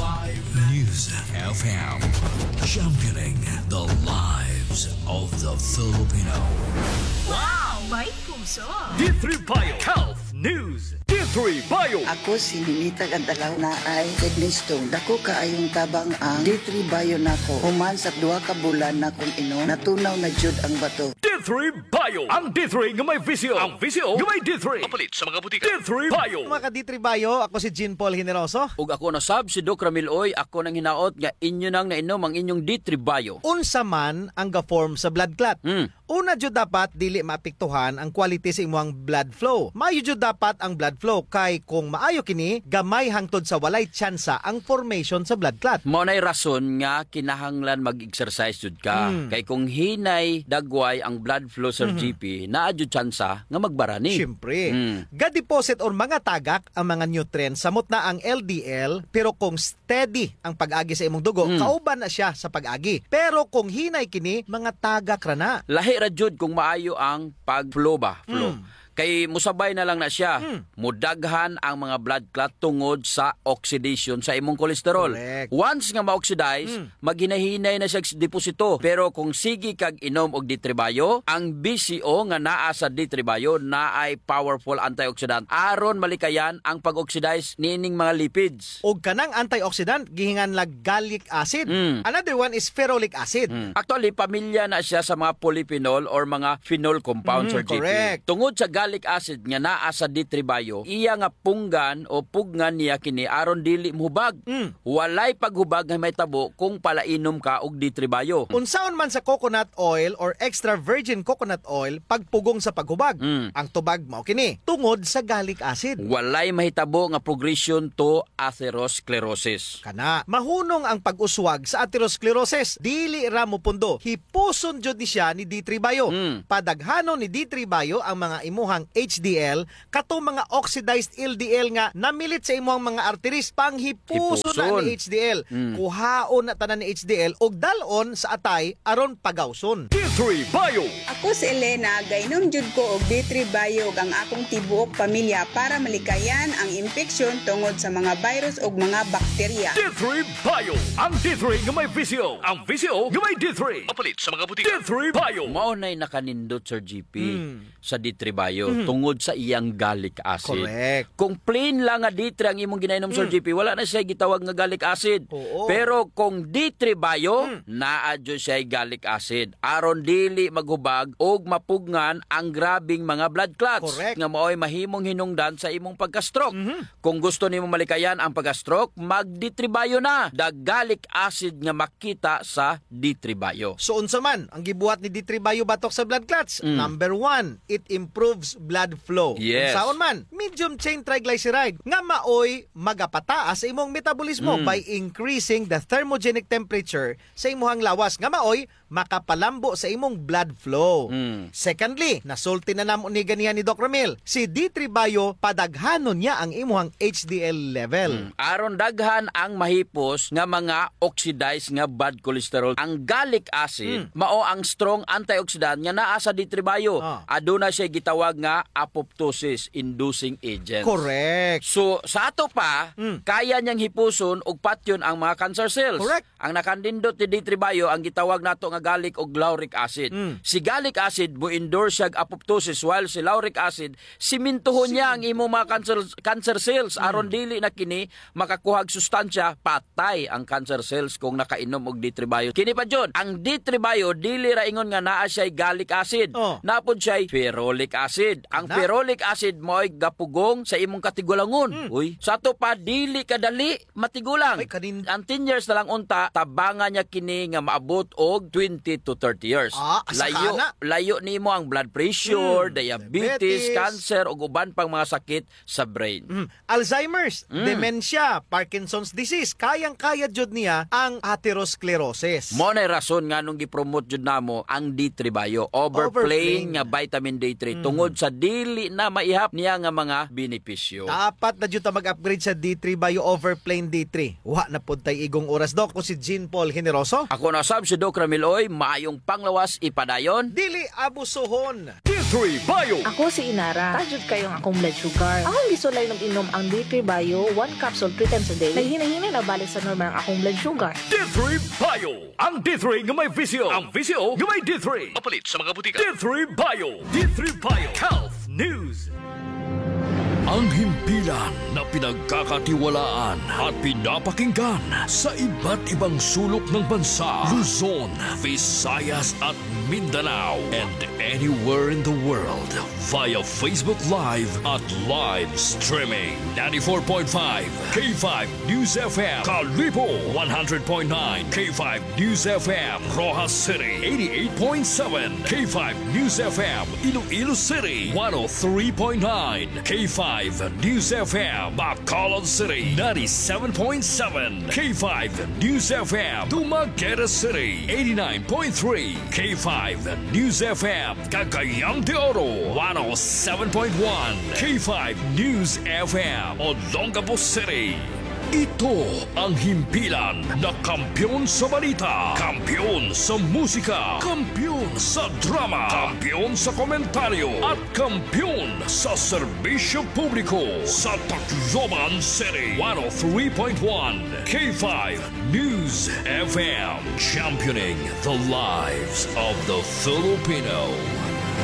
News FM, championing the lives of the Filipino. Wow! May puso! D3 Bio Health News. D3 Bio. Ako si Ninita Gandalaw na ay Tegnistong. Dako kaayong tabang ang D3 Bio nako. Human sa 2 ka bulan na kung ino, natunaw na jud ang bato. D3 Bio. Ang D3 nga may visyo. Ang visyo nga may D3. Kapalit sa mga butika. D3 Bio. Mga ka-D3 Bio, ako si Jean Paul Generoso. Ug ako na sab si Doc Ramil Oy, ako nang hinaot nga inyo nang nainom ang inyong D3 Bio. Unsa man ang ga-form sa blood clot. Una jud dapat dili maapektuhan ang quality sa imong blood flow. Maayo jud dapat ang blood flow kay kung maayo kini, gamay hangtod sa walay tsansa ang formation sa blood clot. Mao nay rason nga kinahanglan mag-exercise jud ka. Kay kung hinay dagway ang blood flow sa GP, naa jud tsansa nga magbarani. Siyempre. Ga-deposit or mga tagak ang mga nutrients samot na ang LDL, pero kung steady ang pag-agi sa imong dugo, kauban na siya sa pag-agi. Pero kung hinay kini, mga tagak ra na. Lahi ra jud kung maayo ang pag-flow ba? Flow. Kay musabay na lang na siya. Mudaghan ang mga blood clot tungod sa oxidation sa imong kolesterol. Correct. Once nga ma-oxidize, maghinahinay na siya sa deposito. Pero kung sige kag inom og D3 Bio, ang BCO nga naa sa D3 Bio na ay powerful antioxidant aron malikayan ang pag-oxidize nining mga lipids. Og kanang antioxidant gihingan lag gallic acid. Another one is ferulic acid. Actually, pamilya na siya sa mga polyphenol or mga phenol compounds or GP. correct. Tungod sa gallic acid nga naa sa D3 Bio, iya nga punggan o pugnan niya kini aron dili mohubag. Walay paghubag nga may tabo kung palainom ka og D3 Bio. Unsaon man sa coconut oil or extra virgin coconut oil pagpugong sa paghubag. Ang tubag mao kini tungod sa gallic acid. Walay mahitabo nga progression to atherosclerosis. Kana mahunong ang pag-uswag sa atherosclerosis. Dili ra mo pundo. Hipuson jud ni siya ni D3 Bio. Padaghanon ni D3 Bio ang mga imuhang HDL kato mga oxidized LDL nga namilit sa imuhang mga arteries. Panghipuson na ni HDL. Kuhaon na tanan ni HDL og dalon sa atay aron pagawson. D3 Bio. Ako si Elena, gainom jud ko og D3 Bio ang akong tibuok pamilya para malikayan ang infeksyon tungod sa mga virus ug mga bakterya. D3 Bio. Ang D3 nga may visyo. Ang visyo nga may D3. Kapalit sa mga butika. D3 Bio. Mao nay nakanindot Sir GP sa D3 Bio tungod sa iyang gallic acid. Correct. Kung plain lang nga D3 ang imong ginainom Sir GP, wala na siya gitawag nga gallic acid. Oo. Pero kung D3 Bio, naa jud siya gallic acid aron dili maghubag og mapugngan ang grabing mga blood clots Correct. nga maoy mahimong hinungdan sa imong pagka-stroke. Kung gusto nimo malikayan ang pagka-stroke, mag D3 Bio na. The gallic acid nga makita sa D3 Bio. So unsa man ang gibuhat ni D3 Bio batok sa blood clots? Number 1, it improves blood flow. Yes. Unsaon man? Medium chain triglyceride nga maoy magapataas sa imong metabolismo by increasing the thermogenic temperature sa imong lawas nga maoy makapalambo sa imong blood flow. Secondly, nasulti na namo ni ganihan ni Doc Ramil. Si D3 Bio padaghanon niya ang imong HDL level. Aron daghan ang mahipos nga mga oxidized nga bad cholesterol. Ang gallic acid mao ang strong antioxidant nga naa sa D3 Bio. Aduna siya gitawag nga apoptosis inducing agent. Correct. So sa ato pa, kaya niyang hipuson og patyon ang mga cancer cells. Correct. Ang nakandindot ni D3 Bio ang gitawag nato nga gallic o lauric acid. Si gallic acid mo endorse siya apoptosis while si lauric acid simintuhon niya ang imo mga cancer cells aron dili na kini makakuhag sustansya patay ang cancer cells kung nakainom og D3 Bio. Kini pa jud, ang D3 Bio dili ra ingon nga naa siya gallic acid. Napod siya ferulic acid. Ang ferulic acid mo'y gapugong sa imong katigulangon. Uy, sa to pa dili kadali matigulang. Ay, Ang 10 years na lang unta tabangan niya kini nga maabot og 20 to 30 years. Layo nimo ang blood pressure, diabetes, cancer ug uban pang mga sakit sa brain. Alzheimer's, dementia, Parkinson's disease, kayang-kaya jud niya ang atherosclerosis. Mo na rason nga nung gipromote jud namo ang D3 Bio, overplaying nga vitamin D3 tungod sa dili na maihap niya nga mga benepisyo. Dapat na jud ta mag-upgrade sa D3 Bio over plain D3. Wa na pud tay igong oras, Doc. Ko si Jean Paul Generoso. Ako na sab si Doc Ramil Oy, maayong panglawas ipadayon. Dili abusohon. D3 D3 Bio. Ako si Inara. Tajud kayong akong blood sugar. Akong gisulay inom ang D3 Bio 1 capsule 3 times a day. Naghinay-hinay na balik sa normal ang akong blood sugar. D3 Bio. Ang D3 nga may visyo. Ang visyo nga may D3. Papalit sa mga butika. D3 Bio. D3 Bio. Health News. Ang himpilan na pinagkakatiwalaan at pinapakinggan sa iba't ibang sulok ng bansa, Luzon, Visayas at Mindanao, and anywhere in the world via Facebook Live at live streaming. 94.5 K5 News FM, Kalibo 100.9 K5 News FM, Rojas City 88.7 K5 News FM, Iloilo City 103.9 K5 News FM, Bacolod City 97.7 K5 News FM, Dumaguete City 89.3 K5 News FM, Cagayang de Oro 107.1 K5 News FM, Olongapo City. Ito ang himpilan na kampiyon sa balita, kampiyon sa musika, kampiyon sa drama, kampiyon sa komentaryo, at kampiyon sa serbisyo publiko sa Tacloban City. 103.1 K5 News FM, championing the lives of the Filipino.